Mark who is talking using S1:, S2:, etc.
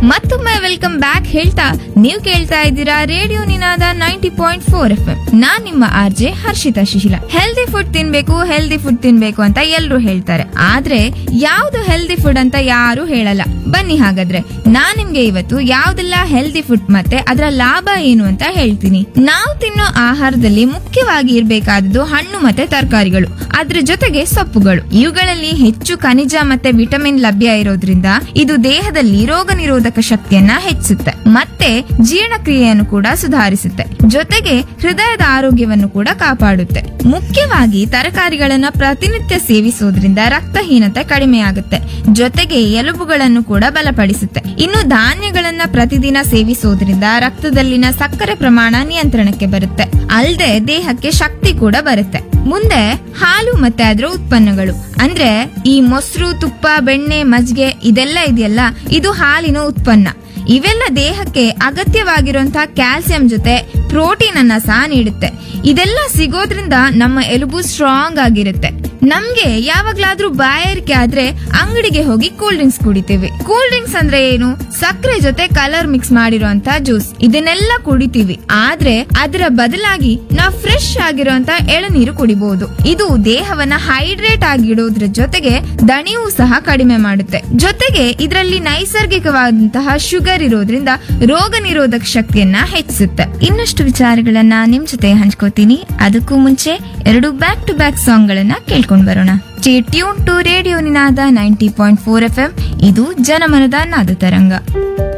S1: ಮತ್ತೊಮ್ಮೆ welcome back ಹೇಳ್ತಾ ನೀವು ಕೇಳ್ತಾ ಇದ್ದೀರಾ ರೇಡಿಯೋ ನಿನಾದ 90.4 FM. ನಾನ್ ನಿಮ್ಮ RJ Harshita Shishila. Healthy food ತಿನ್ಬೇಕು ಅಂತ ಎಲ್ರು ಹೇಳ್ತಾರೆ, ಆದ್ರೆ ಯಾವ್ದು ಹೆಲ್ದಿ ಫುಡ್ ಅಂತ ಯಾರು ಹೇಳಲ್ಲ. ಬನ್ನಿ ಹಾಗಾದ್ರೆ ನಾನ್ ನಿಮ್ಗೆ ಇವತ್ತು ಯಾವ್ದೆಲ್ಲ ಹೆಲ್ದಿ ಫುಡ್ ಮತ್ತೆ ಅದರ ಲಾಭ ಏನು ಅಂತ ಹೇಳ್ತೀನಿ. ನಾವು ತಿನ್ನೋ ಆಹಾರದಲ್ಲಿ ಮುಖ್ಯವಾಗಿ ಇರ್ಬೇಕಾದದ್ದು ಹಣ್ಣು ಮತ್ತೆ ತರಕಾರಿಗಳು, ಅದ್ರ ಜೊತೆಗೆ ಸೊಪ್ಪುಗಳು. ಇವುಗಳಲ್ಲಿ ಹೆಚ್ಚು ಖನಿಜ ಮತ್ತೆ ವಿಟಮಿನ್ ಲಭ್ಯ ಇರೋದ್ರಿಂದ ಇದು ದೇಹದಲ್ಲಿ ರೋಗ ನಿರೋಧಕ ಶಕ್ತಿಯನ್ನ ಹೆಚ್ಚಿಸುತ್ತೆ ಮತ್ತೆ ಜೀರ್ಣಕ್ರಿಯೆಯನ್ನು ಕೂಡ ಸುಧಾರಿಸುತ್ತೆ. ಜೊತೆಗೆ ಹೃದಯದ ಆರೋಗ್ಯವನ್ನು ಕೂಡ ಕಾಪಾಡುತ್ತೆ. ಮುಖ್ಯವಾಗಿ ತರಕಾರಿಗಳನ್ನ ಪ್ರತಿನಿತ್ಯ ಸೇವಿಸೋದ್ರಿಂದ ರಕ್ತಹೀನತೆ ಕಡಿಮೆ ಆಗುತ್ತೆ, ಜೊತೆಗೆ ಎಲುಬುಗಳನ್ನು ಕೂಡ ಬಲಪಡಿಸುತ್ತೆ. ಇನ್ನು ಧಾನ್ಯಗಳನ್ನ ಪ್ರತಿದಿನ ಸೇವಿಸೋದ್ರಿಂದ ರಕ್ತದಲ್ಲಿನ ಸಕ್ಕರೆ ಪ್ರಮಾಣ ನಿಯಂತ್ರಣಕ್ಕೆ ಬರುತ್ತೆ, ಅಲ್ಲದೆ ದೇಹಕ್ಕೆ ಶಕ್ತಿ ಕೂಡ ಬರುತ್ತೆ. ಮುಂದೆ ಹಾಲು ಮತ್ತೆ ಅದರ ಉತ್ಪನ್ನಗಳು ಅಂದ್ರೆ ಈ ಮೊಸರು, ತುಪ್ಪ, ಬೆಣ್ಣೆ, ಮಜ್ಜಿಗೆ ಇದೆಲ್ಲ ಇದೆಯಲ್ಲ, ಇದು ಹಾಲಿನ ಉತ್ಪನ್ನ. ಇವೆಲ್ಲ ದೇಹಕ್ಕೆ ಅಗತ್ಯವಾಗಿರುವಂತಹ ಕ್ಯಾಲ್ಸಿಯಂ ಜೊತೆ ಪ್ರೋಟೀನ್ ಅನ್ನ ಸಹ ನೀಡುತ್ತೆ. ಇದೆಲ್ಲ ಸಿಗೋದ್ರಿಂದ ನಮ್ಮ ಎಲುಬು ಸ್ಟ್ರಾಂಗ್ ಆಗಿರುತ್ತೆ. ನಮ್ಗೆ ಯಾವಾಗ್ಲಾದ್ರೂ ಬಾಯಾರಿಕೆ ಆದ್ರೆ ಅಂಗಡಿಗೆ ಹೋಗಿ ಕೂಲ್ ಡ್ರಿಂಕ್ಸ್ ಕುಡಿತೀವಿ. ಕೂಲ್ ಡ್ರಿಂಕ್ಸ್ ಅಂದ್ರೆ ಏನು? ಸಕ್ಕರೆ ಜೊತೆ ಕಲರ್ ಮಿಕ್ಸ್ ಮಾಡಿರೋಂತ ಜ್ಯೂಸ್, ಇದನ್ನೆಲ್ಲ ಕುಡಿತೀವಿ. ಆದ್ರೆ ಅದರ ಬದಲಾಗಿ ನಾವು ಫ್ರೆಶ್ ಆಗಿರುವಂತ ಎಳನೀರು ಕುಡಿಬಹುದು. ಇದು ದೇಹವನ್ನ ಹೈಡ್ರೇಟ್ ಆಗಿಡೋದ್ರ ಜೊತೆಗೆ ದಣಿವು ಸಹ ಕಡಿಮೆ ಮಾಡುತ್ತೆ. ಜೊತೆಗೆ ಇದರಲ್ಲಿ ನೈಸರ್ಗಿಕವಾದಂತಹ ಶುಗರ್ ಇರೋದ್ರಿಂದ ರೋಗ ನಿರೋಧಕ ಶಕ್ತಿಯನ್ನ ಹೆಚ್ಚಿಸುತ್ತೆ. ಇನ್ನಷ್ಟು ವಿಚಾರಗಳನ್ನ ನಿಮ್ ಜೊತೆ ಹಂಚ್ಕೋತೀನಿ. ಅದಕ್ಕೂ ಮುಂಚೆ 2 ಬ್ಯಾಕ್ ಟು ಬ್ಯಾಕ್ ಸಾಂಗ್ ಗಳನ್ನ ಕೇಳ್ಕೊಂಡ್ ಬರೋಣ. Stay tune to radio Ninada 90.4 FM. ಇದು ಜನಮನದ ನಾದ ತರಂಗ.